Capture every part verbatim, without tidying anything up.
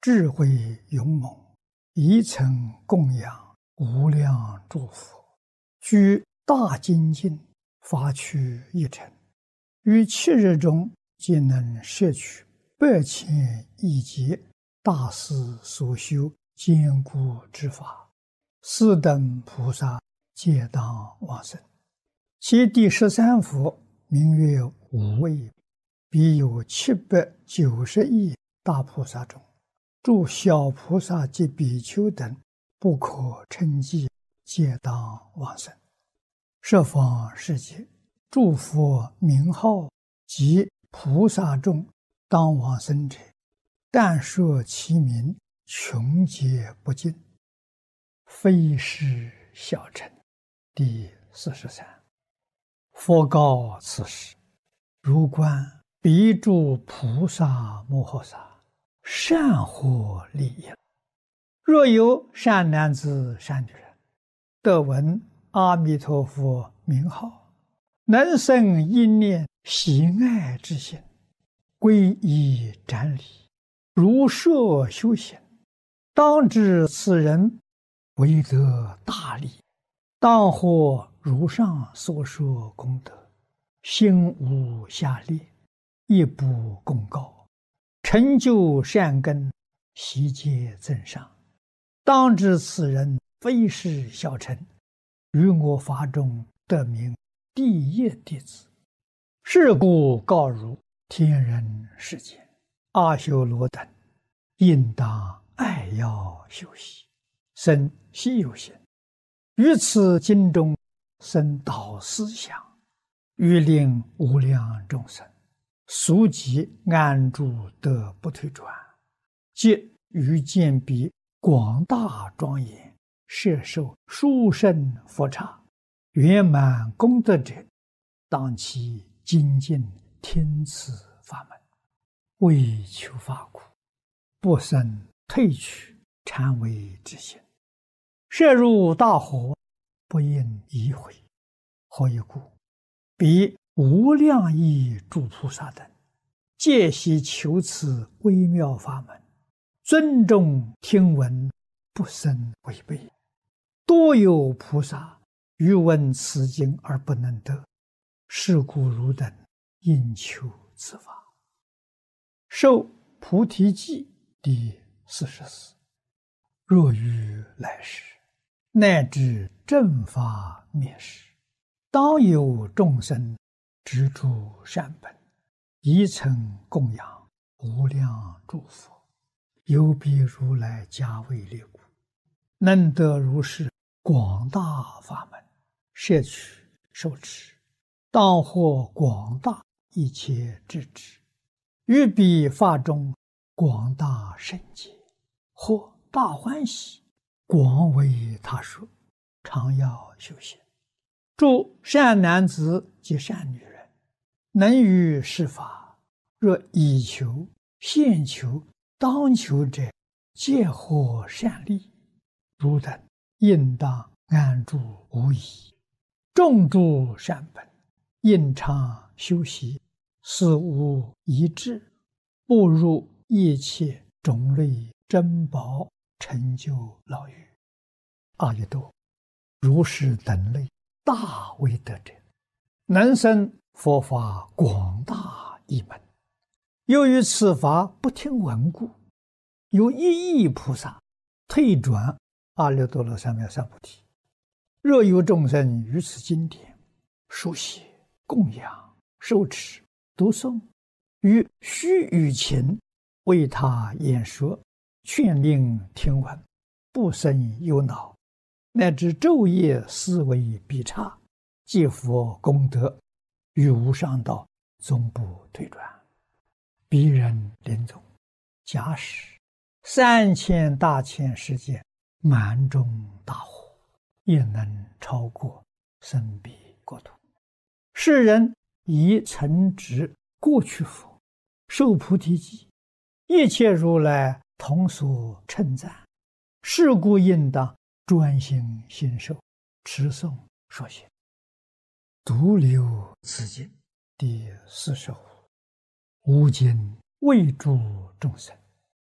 智慧勇猛，一层供养无量诸佛，居大精进，发趣一尘，于七日中皆能摄取百千亿劫大师所修坚固之法，斯等菩萨皆当往生。其第十三佛名曰无畏，彼有七百九十亿大菩萨中，诸小菩萨及比丘等不可称计，皆当往生。十方世界诸佛名号及菩萨众当往生者，但说其名，穷劫不尽，非是小乘。第四十三。佛告此时：如观彼诸菩萨摩诃萨，善获利益。若有善男子善女人，得闻阿弥陀佛名号，能生一念喜爱之心，皈依瞻礼，如设修行，当知此人为得大利，当获如上所说功德，心无下劣，亦不公告，成就善根，悉皆增上。当知此人非是小乘，于我法中得名第一弟子。是故告汝天人世间阿修罗等，应当爱要修习，生希有心，于此经中生导思想，欲令无量众生速即安住得不退转，即于见彼广大庄严，摄受殊胜佛刹，圆满功德者，当其精进听此法门，为求法苦，不生退去禅为之心，摄入大火，不应移回。何以故？彼无量亿诸菩萨等，皆悉求此微妙法门，尊重听闻，不生违背。多有菩萨欲闻此经而不能得，是故汝等应求此法。受菩提记第四十四。若于来世，乃至正法灭世，当有众生执著善本，以诚供养无量诸佛，有彼如来加为力故，能得如是广大法门，摄取受持，当获广大一切智智，于彼法中广大圣解，或大欢喜，广为他说，常要修行。诸善男子及善女人，能于是法，若以求、现求、当求者，皆获善利。汝等应当安住无疑，种诸善本，应常修习，死无遗志，步入一切种类珍宝，成就老狱。阿逸多，如是等类大威德者，能生佛法广大一门。由于此法不听闻故，有一亿菩萨退转阿耨多罗三藐三菩提。若有众生于此经典书写、供养、受持、读诵，于须臾前为他演说，劝令听闻，不生忧恼，乃至昼夜思维必差，皆佛功德，于无上道终不退转。彼人临终，假使三千大千世界满中大火，也能超过生彼国土。世人以诚执过去佛，受菩提记，一切如来同所称赞。是故应当专心信受，持诵说学。独留此经第四十五。无尽为诸众生，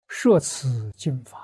摄此经法，